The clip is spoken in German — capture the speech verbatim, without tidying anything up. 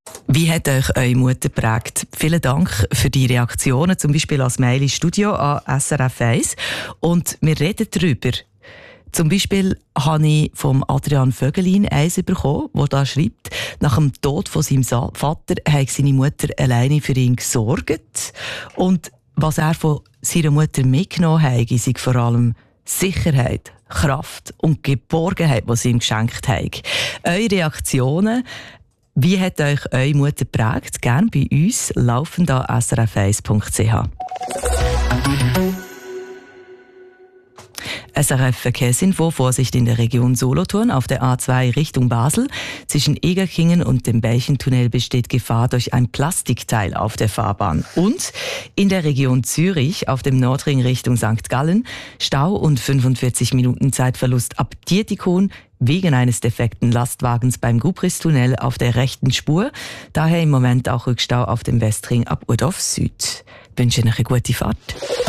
Wie hat euch eure Mutter geprägt? Vielen Dank für die Reaktionen, zum Beispiel als Mail ins Studio an S R F eins. Und wir reden darüber. Zum Beispiel habe ich vom Adrian Vögelin eins bekommen, der da schreibt, nach dem Tod von seinem Vater hat seine Mutter alleine für ihn gesorgt. Und was er von seiner Mutter mitgenommen hat, sei vor allem Sicherheit, Kraft und Geborgenheit, die sie ihm geschenkt hat. Eure Reaktionen: Wie hat euch eure Mutter geprägt? Gerne bei uns, laufend an s r f eins punkt c h. S R F Verkehrsinfo: Vorsicht in der Region Solothurn auf der A zwei Richtung Basel. Zwischen Egerkingen und dem Belchentunnel besteht Gefahr durch ein Plastikteil auf der Fahrbahn. Und in der Region Zürich auf dem Nordring Richtung Sankt Gallen Stau und fünfundvierzig Minuten Zeitverlust ab Dietikon wegen eines defekten Lastwagens beim Gubristunnel auf der rechten Spur. Daher im Moment auch Rückstau auf dem Westring ab Urdorf Süd. Ich wünsche euch eine gute Fahrt.